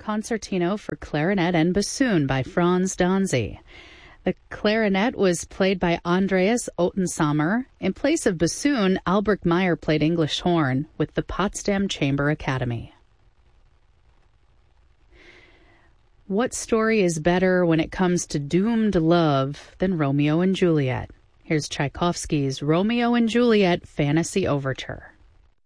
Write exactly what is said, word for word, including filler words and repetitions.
Concertino for Clarinet and Bassoon by Franz Danzi. The clarinet was played by Andreas Ottensamer. In place of bassoon, Albrecht Meyer played English horn with the Potsdam Chamber Academy. What story is better when it comes to doomed love than Romeo and Juliet? Here's Tchaikovsky's Romeo and Juliet Fantasy Overture.